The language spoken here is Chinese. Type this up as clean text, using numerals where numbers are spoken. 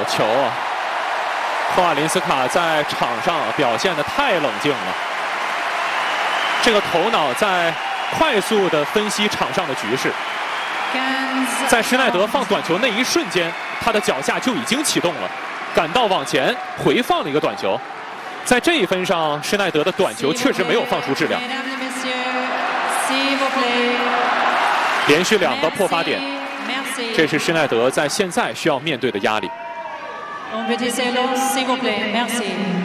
球啊！霍瓦林斯卡在场上表现得太冷静了，这个头脑在快速地分析场上的局势。在施耐德放短球那一瞬间，他的脚下就已经启动了，赶到往前回放了一个短球。在这一分上，施耐德的短球确实没有放出质量。连续2个破发点，这是施耐德在现在需要面对的压力。 On peut essayer, s'il vous plaît. Merci.